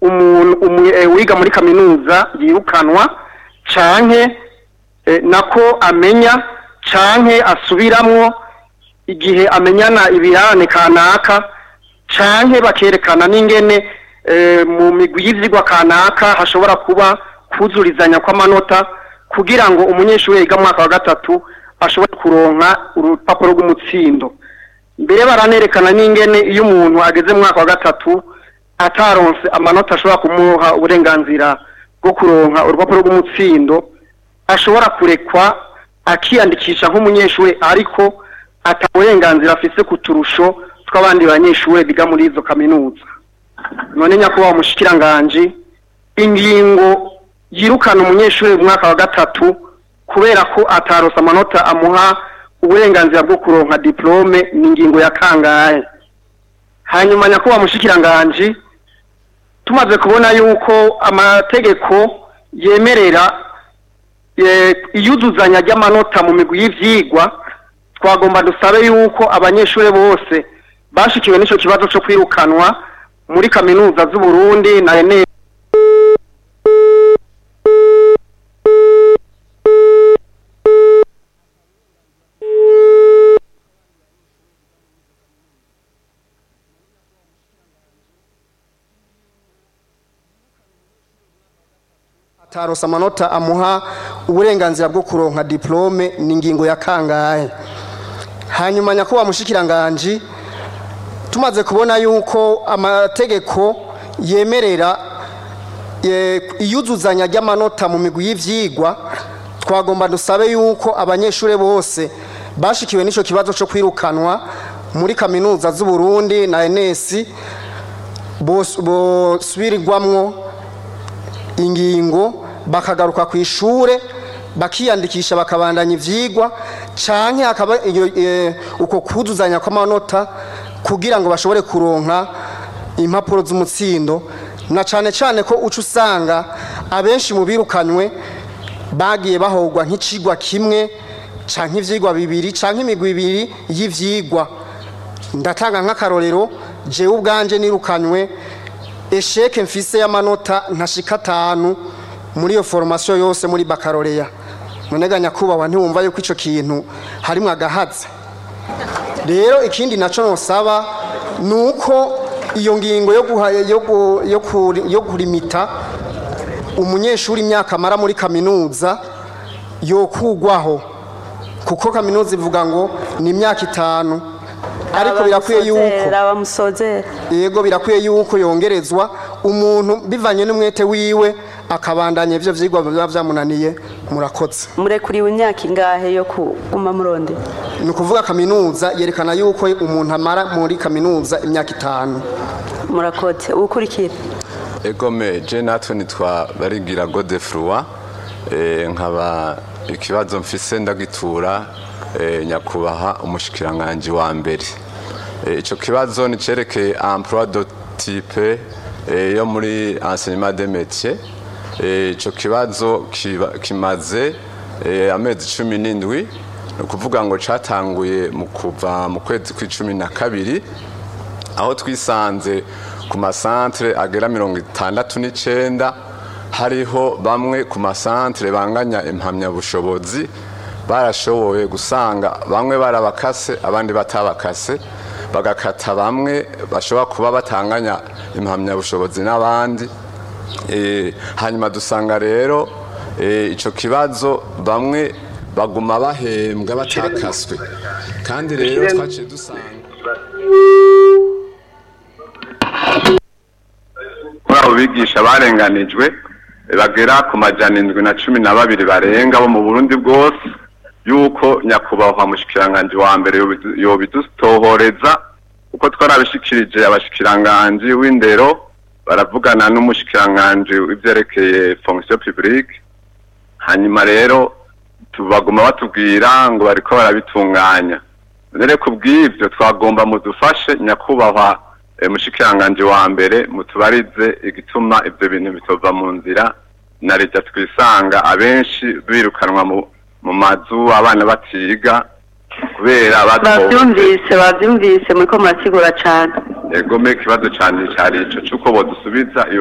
wiga muri kaminuza yirukanwa canke nako amenya canke asubiramwo igihe amenyana ibirane kanaka canke bakerekana n'ingene mu migwi y'ivyigwa kanaka hashobora kuba kuzurizanya kw'amanota kugira ngo umunyeshuri yiga mu mwaka wa gatatu ashobore kuronka urupapuro rw'umutsindo. Mbere baranerekana n'ingene iyo umuntu ageze mu mwaka wa gatatu ataronse amanota ashobora kumuha uburenganzira bwo kuronka urupapuro rw'umutsindo ashobora kurekwa akiyandikisha nk'umunyeshuri ariko ataburenganzira afise kuturusho tw'abandi banyeshuri biga muri izo kaminuza. None nyakubahwa mushikiranganje, ingingo yirukana umunyeshuri mu mwaka wa gatatu kubera ko ataronse amanota amuha uburenganzira bwo kuronka diplome ni ingingo ya kangahe? Hanyuma nyakubahwa mushikiranganje, tumaze kubona yuko amategeko yemerera iyuzuzanya ry'amanota mu migwi y'ivyigwa, twagomba dusabe yuko abanyeshuri bose bashikiwe n'ico kibazo cyo kwirukanwa muri kaminuza z'u Burundi na ene atarosa amanota amuha uburenganzira bwo kuronka diplome ni ingingo ya kangahe? Hanyuma nyakubahwa mushikiranganje, tumaze kubona yuko amategeko yemerera iyuzuzanya ry'amanota mu migwi y'ivyigwa, twagomba dusabe yuko abanyeshuri bose bashikiwe n'ico kibazo cyo kwirukanwa muri kaminuza z'u Burundi na NS bosubirirwamwo ingingo bakagaruka ku ishure bakiyandikisha bakabandanya ivyigwa canke akaba uko kuzuzanya kw'amanota kugira ngo bashobore kuronka impapuro z'umutsindo, na cane cane ko uca usanga abenshi mu birukanywe bagiye bahogwa nk'icigwa kimwe canke ivyigwa bibiri canke imigwi ibiri y'ivyigwa. Ndatanga nk'akarorero, jewe ubwanje nirukanywe esheke mfise y'amanota ntashika 5 muri iyo formation yose muri baccalaureat. Nonega nyakubahwa ntiwumva yuko ico kintu harimwe agahaza? Rero ikindi naco nosaba nuko iyo ngingo yo kurimita umunyeshuri imyaka mara muri kaminuza yo kugwaho, kuko kaminuza ivuga ngo ni imyaka 5, ariko birakwiye yuko yego birakwiye yuko yongerezwa umuntu bivanye n'umwete wiwe akabandanya ivyo vyigwa biba vyamunaniye. Murakoze. Murekuriwe imyaka ingahe yo kuguma muronde? Ni ukuvuga kaminuza yerekana yuko umuntu amara muri kaminuza imyaka 5. Murakoze. Ukurikira. Egome je natwe nitwa Barigira Godefroid, nkaba ikibazo mfise ndagitura nyakubaha umushikiranganje wa mbere. Ico kibazo ni cerekeye emploi de type yo muri enseignement des métiers. Ico kibazo kimaze amezi 17, ukuvuga ngo catanguye mu kuva mu kwezi kwa12 aho twisanze ku masantre agera 69 hariho bamwe ku masantre banganya impamya bushobozi barashoboye gusanga bamwe barabakase abandi batabakase, bagakata bamwe bashobora kuba batanganya impamya bushobozi n'abandi. Hanyuma dusanga rero ico kibazo bamwe baguma bahembwa batakaswe, kandi rero twaciye dusanga abo bigisha barenganijwe bagera ku 712 barenga bo mu Burundi bwose, yuko nyakubahwa mushikiranganje wa mbere yobidutohoreza, uko twarabishikirije abashikiranganje w'indero baravugana n'umushikiranganje ivyerekeye fonction publique. Hanyuma rero tubaguma batubwira ngo bariko barabitunganya. Rero kubw'ivyo twagomba mudufashe nyakubahwa mushikiranganje wa mbere mutubarize igituma ivyo bintu bitova mu nzira, na leta twisanga abenshi birukanwa mu mazu abana batiga kubera bavyumvise muriko murasigura cane. Egome ikibazo cane cari ico cuko bodusubiza